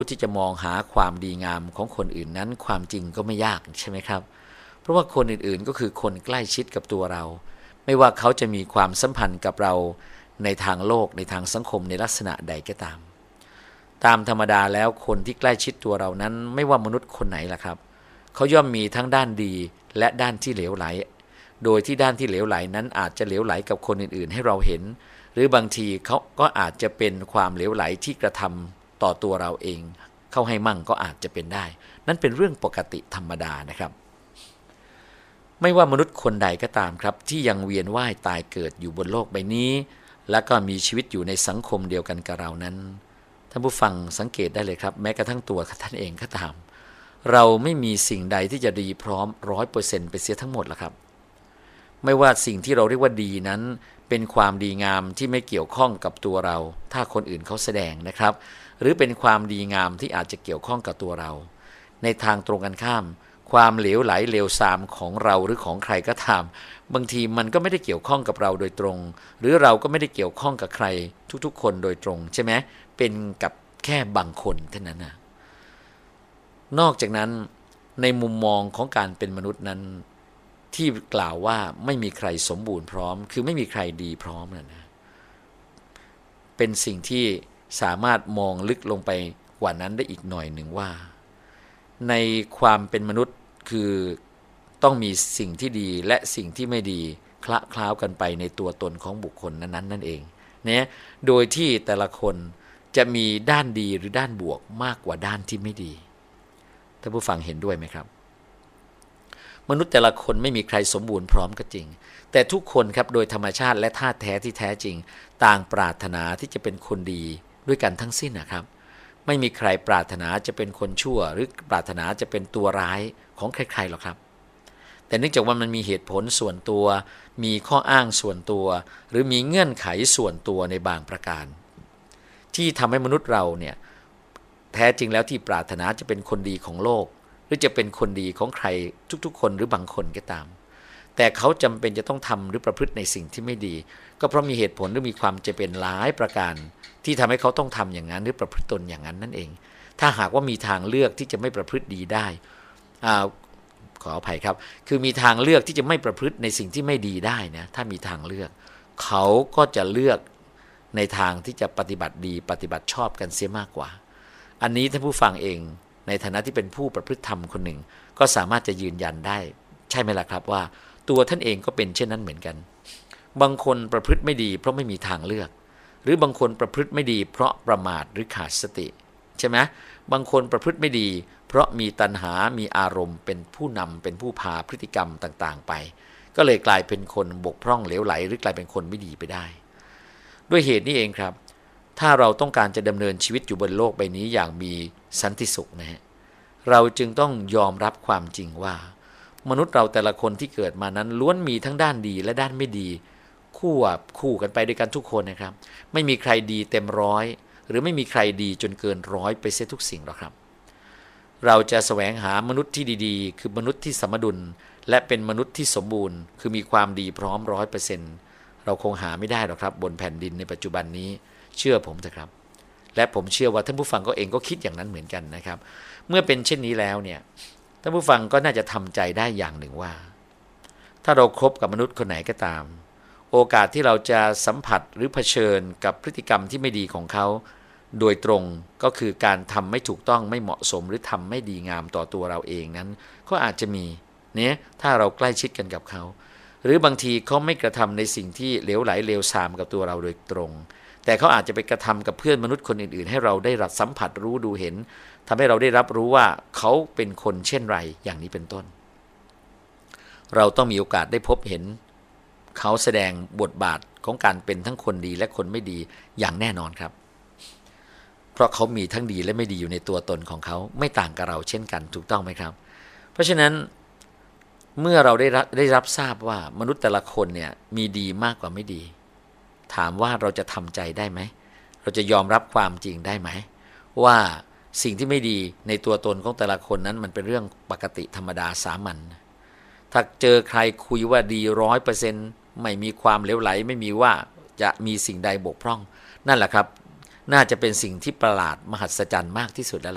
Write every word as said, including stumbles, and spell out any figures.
ที่จะมองหาความดีงามของคนอื่นนั้นความจริงก็ไม่ยากใช่ไหมครับเพราะว่าคนอื่นๆก็คือคนใกล้ชิดกับตัวเราไม่ว่าเขาจะมีความสัมพันธ์กับเราในทางโลกในทางสังคมในลักษณะใดก็ตามตามธรรมดาแล้วคนที่ใกล้ชิดตัวเรานั้นไม่ว่ามนุษย์คนไหนล่ะครับเขาย่อมมีทั้งด้านดีและด้านที่เหลวไหลโดยที่ด้านที่เหลวไหลนั้นอาจจะเหลวไหลกับคนอื่นๆให้เราเห็นหรือบางทีเขาก็อาจจะเป็นความเหลวไหลที่กระทำต่อตัวเราเองเข้าให้มั่งก็อาจจะเป็นได้นั่นเป็นเรื่องปกติธรรมดานะครับไม่ว่ามนุษย์คนใดก็ตามครับที่ยังเวียนว่ายตายเกิดอยู่บนโลกใบนี้และก็มีชีวิตอยู่ในสังคมเดียวกันกับเรานั้นท่านผู้ฟังสังเกตได้เลยครับแม้กระทั่งตัวท่านเองก็ตามเราไม่มีสิ่งใดที่จะดีพร้อม ร้อยเปอร์เซ็นต์ ไปเสียทั้งหมดหรอกครับไม่ว่าสิ่งที่เราเรียกว่าดีนั้นเป็นความดีงามที่ไม่เกี่ยวข้องกับตัวเราถ้าคนอื่นเขาแสดงนะครับหรือเป็นความดีงามที่อาจจะเกี่ยวข้องกับตัวเราในทางตรงกันข้ามความเหลวไหลเลวทรามของเราหรือของใครก็ตามบางทีมันก็ไม่ได้เกี่ยวข้องกับเราโดยตรงหรือเราก็ไม่ได้เกี่ยวข้องกับใครทุกๆคนโดยตรงใช่ไหมเป็นกับแค่บางคนเท่านั้นนะนอกจากนั้นในมุมมองของการเป็นมนุษย์นั้นที่กล่าวว่าไม่มีใครสมบูรณ์พร้อมคือไม่มีใครดีพร้อมนะนะเป็นสิ่งที่สามารถมองลึกลงไปกว่านั้นได้อีกหน่อยหนึ่งว่าในความเป็นมนุษย์คือต้องมีสิ่งที่ดีและสิ่งที่ไม่ดีคละเคล้ากันไปในตัวตนของบุคคลนั้นๆนั่นเองเนี่ยโดยที่แต่ละคนจะมีด้านดีหรือด้านบวกมากกว่าด้านที่ไม่ดีท่านผู้ฟังเห็นด้วยไหมครับมนุษย์แต่ละคนไม่มีใครสมบูรณ์พร้อมก็จริงแต่ทุกคนครับโดยธรรมชาติและธาตุแท้ที่แท้จริงต่างปรารถนาที่จะเป็นคนดีด้วยกันทั้งสิ้นนะครับไม่มีใครปรารถนาจะเป็นคนชั่วหรือปรารถนาจะเป็นตัวร้ายของใครๆหรอกครับแต่เนื่องจากว่ามันมีเหตุผลส่วนตัวมีข้ออ้างส่วนตัวหรือมีเงื่อนไขส่วนตัวในบางประการที่ทำให้มนุษย์เราเนี่ยแท้จริงแล้วที่ปรารถนาจะเป็นคนดีของโลกหรือจะเป็นคนดีของใครทุกๆคนหรือบางคนก็ตามแต่เขาจำเป็นจะต้องทำหรือประพฤติในสิ่งที่ไม่ดีก็เพราะมีเหตุผลหรือมีความจำเป็นหลายประการที่ทำให้เขาต้องทำอย่างนั้นหรือประพฤติตนอย่างนั้นนั่นเองถ้าหากว่ามีทางเลือกที่จะไม่ประพฤติดีได้อ่าขออภัยครับคือมีทางเลือกที่จะไม่ประพฤติในสิ่งที่ไม่ดีได้นะถ้ามีทางเลือกเขาก็จะเลือกในทางที่จะปฏิบัติดีปฏิบัติชอบกันเสียมากกว่าอันนี้ท่านผู้ฟังเองในฐานะที่เป็นผู้ประพฤติธรรมคนหนึ่งก็สามารถจะยืนยันได้ใช่ไหมล่ะครับว่าตัวท่านเองก็เป็นเช่นนั้นเหมือนกันบางคนประพฤติไม่ดีเพราะไม่มีทางเลือกหรือบางคนประพฤติไม่ดีเพราะประมาทหรือขาดสติใช่ไหมบางคนประพฤติไม่ดีเพราะมีตัณหามีอารมณ์เป็นผู้นำเป็นผู้พาพฤติกรรมต่างๆไปก็เลยกลายเป็นคนบกพร่องเหลวไหลหรือกลายเป็นคนไม่ดีไปได้ด้วยเหตุนี้เองครับถ้าเราต้องการจะดำเนินชีวิตอยู่บนโลกใบนี้อย่างมีสันติสุขนะฮะเราจึงต้องยอมรับความจริงว่ามนุษย์เราแต่ละคนที่เกิดมานั้นล้วนมีทั้งด้านดีและด้านไม่ดีคู่คู่กันไปด้วยกันทุกคนนะครับไม่มีใครดีเต็มร้อยหรือไม่มีใครดีจนเกินร้อยไปเสียทุกสิ่งหรอกครับเราจะแสวงหามนุษย์ที่ดีๆคือมนุษย์ที่สมดุลและเป็นมนุษย์ที่สมบูรณ์คือมีความดีพร้อม ร้อยเปอร์เซ็นต์ เราคงหาไม่ได้หรอกครับบนแผ่นดินในปัจจุบันนี้เชื่อผมเถอะครับและผมเชื่อว่าท่านผู้ฟังก็เองก็คิดอย่างนั้นเหมือนกันนะครับเมื่อเป็นเช่นนี้แล้วเนี่ยท่านผู้ฟังก็น่าจะทำใจได้อย่างหนึ่งว่าถ้าเราคบกับมนุษย์คนไหนก็ตามโอกาสที่เราจะสัมผัสหรือเผชิญกับพฤติกรรมที่ไม่ดีของเขาโดยตรงก็คือการทำไม่ถูกต้องไม่เหมาะสมหรือทำไม่ดีงามต่อตัวเราเองนั้นก็อาจจะมีเนี่ยถ้าเราใกล้ชิดกันกับเขาหรือบางทีเขาไม่กระทำในสิ่งที่เหลวไหลเลวทรามกับตัวเราโดยตรงแต่เขาอาจจะไปกระทำกับเพื่อนมนุษย์คนอื่นๆให้เราได้รับสัมผัสรู้ดูเห็นทำให้เราได้รับรู้ว่าเขาเป็นคนเช่นไรอย่างนี้เป็นต้นเราต้องมีโอกาสได้พบเห็นเขาแสดงบทบาทของการเป็นทั้งคนดีและคนไม่ดีอย่างแน่นอนครับเพราะเขามีทั้งดีและไม่ดีอยู่ในตัวตนของเขาไม่ต่างกับเราเช่นกันถูกต้องไหมครับเพราะฉะนั้นเมื่อเราได้รับได้รับทราบว่ามนุษย์แต่ละคนเนี่ยมีดีมากกว่าไม่ดีถามว่าเราจะทำใจได้ไหมเราจะยอมรับความจริงได้ไหมว่าสิ่งที่ไม่ดีในตัวตนของแต่ละคนนั้นมันเป็นเรื่องปกติธรรมดาสามัญถ้าเจอใครคุยว่าดีร้อยเปอร์เซ็นต์ไม่มีความเลวไหลไม่มีว่าจะมีสิ่งใดบกพร่องนั่นแหละครับน่าจะเป็นสิ่งที่ประหลาดมหัศจรรย์มากที่สุดแล้ว